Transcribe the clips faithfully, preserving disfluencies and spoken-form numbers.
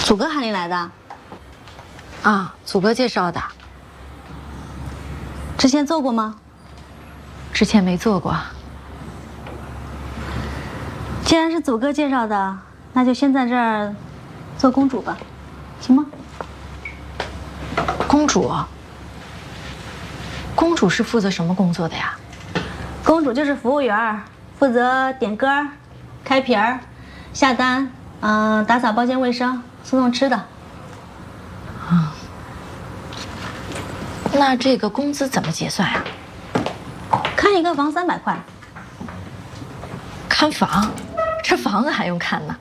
祖哥喊你来的？ 啊，祖哥介绍的。 之前做过吗？ 之前没做过。 既然是祖哥介绍的，那就先在这儿做公主吧，行吗？ 公主？公主是负责什么工作的呀？ 公主就是服务员，负责点歌、开瓶儿、下单，嗯、呃，打扫包间卫生、送送吃的。 啊，那这个工资怎么结算呀？ 看一个房三百块。 看房？这房子还用看呢？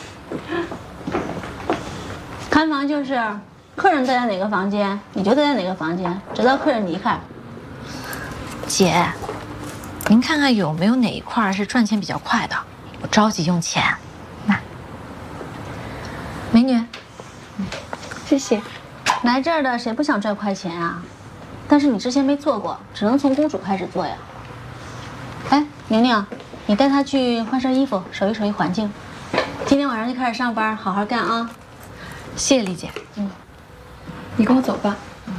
看房就是客人待在哪个房间，你就待在哪个房间，直到客人离开。 姐，您看看有没有哪一块是赚钱比较快的？我着急用钱。那，美女， 嗯，谢谢。 来这儿的谁不想赚快钱啊？但是你之前没做过，只能从公主开始做呀。哎，宁宁，你带她去换身衣服，熟悉熟悉环境。今天晚上就开始上班，好好干啊！ 谢谢丽姐。 嗯，你跟我走吧。 嗯。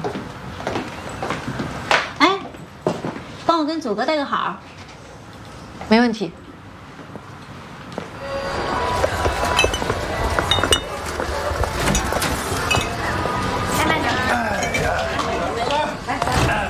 哎，帮我跟祖哥带个好。 没问题。 开慢点。哎呀，来来。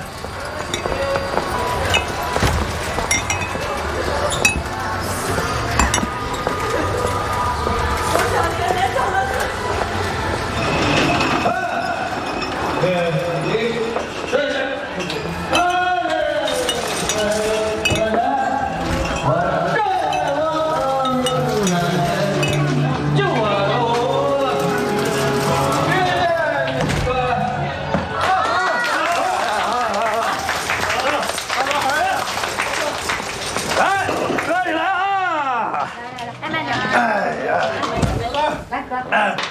哎，